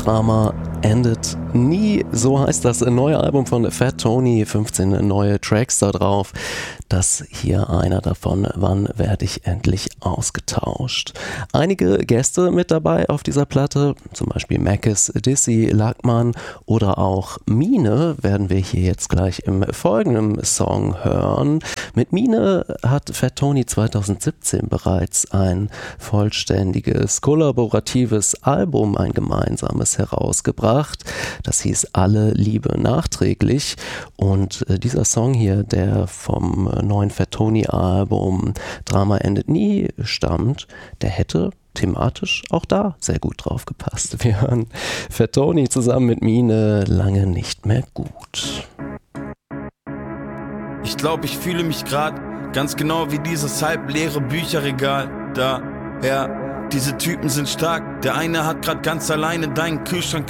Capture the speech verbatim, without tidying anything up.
Drama endet nie, so heißt das neue Album von Fat Tony, fünfzehn neue Tracks da drauf. Das hier einer davon, wann werde ich endlich ausgetauscht? Einige Gäste mit dabei auf dieser Platte, zum Beispiel Makis, Dizzy, Lackmann oder auch Mine werden wir hier jetzt gleich im folgenden Song hören. Mit Mine hat Fat Tony zweitausendsiebzehn bereits ein vollständiges, kollaboratives Album, ein gemeinsames herausgebracht. Das hieß Alle Liebe nachträglich und äh, dieser Song hier, der vom äh, neuen Fat Tony Album Drama endet nie stammt, der hätte thematisch auch da sehr gut drauf gepasst. Wir hören Fat Tony zusammen mit Mine, lange nicht mehr gut. Ich glaube, ich fühle mich gerade ganz genau wie dieses halbleere Bücherregal da. Ja, diese Typen sind stark. Der eine hat gerade ganz alleine deinen Kühlschrank